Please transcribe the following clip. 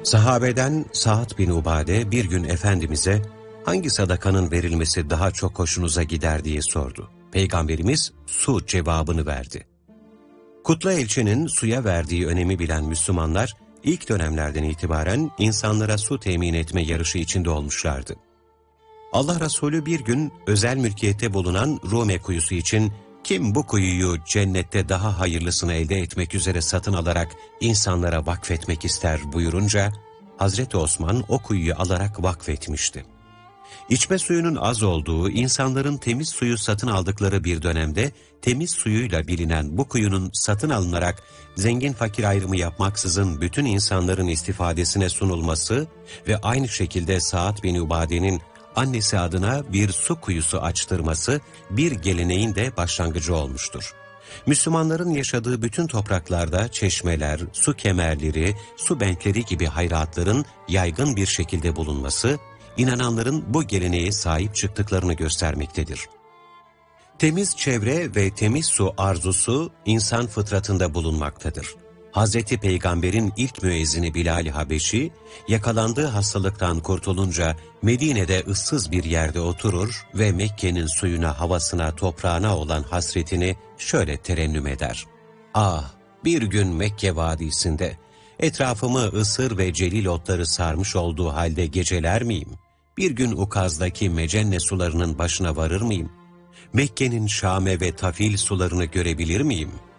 Sahabeden Sa'd bin Ubade bir gün Efendimiz'e hangi sadakanın verilmesi daha çok hoşunuza gider diye sordu. Peygamberimiz su cevabını verdi. Kutlu elçinin suya verdiği önemi bilen Müslümanlar ilk dönemlerden itibaren insanlara su temin etme yarışı içinde olmuşlardı. Allah Resulü bir gün özel mülkiyette bulunan Rume kuyusu için kim bu kuyuyu cennette daha hayırlısını elde etmek üzere satın alarak insanlara vakfetmek ister buyurunca, Hazreti Osman o kuyuyu alarak vakfetmişti. İçme suyunun az olduğu, insanların temiz suyu satın aldıkları bir dönemde temiz suyuyla bilinen bu kuyunun satın alınarak zengin fakir ayrımı yapmaksızın bütün insanların istifadesine sunulması ve aynı şekilde Sa'd bin Ubade'nin annesi adına bir su kuyusu açtırması bir geleneğin de başlangıcı olmuştur. Müslümanların yaşadığı bütün topraklarda çeşmeler, su kemerleri, su benkleri gibi hayratların yaygın bir şekilde bulunması, inananların bu geleneğe sahip çıktıklarını göstermektedir. Temiz çevre ve temiz su arzusu insan fıtratında bulunmaktadır. Hazreti Peygamber'in ilk müezzini Bilal-i Habeşi, yakalandığı hastalıktan kurtulunca Medine'de ıssız bir yerde oturur ve Mekke'nin suyuna, havasına, toprağına olan hasretini şöyle terennüm eder. Ah, bir gün Mekke vadisinde etrafımı ısır ve celil otları sarmış olduğu halde geceler miyim? Bir gün Ukaz'daki Mecenne sularının başına varır mıyım? Mekke'nin Şame ve Tafil sularını görebilir miyim?